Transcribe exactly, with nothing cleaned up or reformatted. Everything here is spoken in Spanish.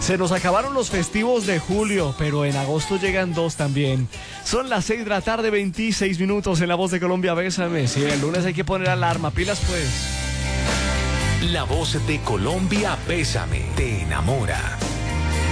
Se nos acabaron los festivos de julio, pero en agosto llegan dos también. Son las seis de la tarde, veintiséis minutos en La Voz de Colombia. Bésame. Sí, el lunes hay que poner alarma. Pilas, pues. La Voz de Colombia, Bésame, te enamora.